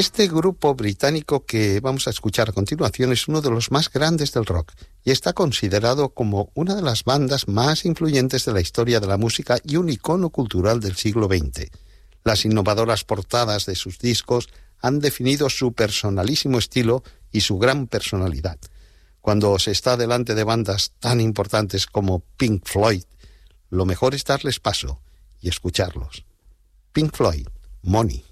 Este grupo británico que vamos a escuchar a continuación es uno de los más grandes del rock y está considerado como una de las bandas más influyentes de la historia de la música y un icono cultural del siglo XX. Las innovadoras portadas de sus discos han definido su personalísimo estilo y su gran personalidad. Cuando se está delante de bandas tan importantes como Pink Floyd, lo mejor es darles paso y escucharlos. Pink Floyd, Money.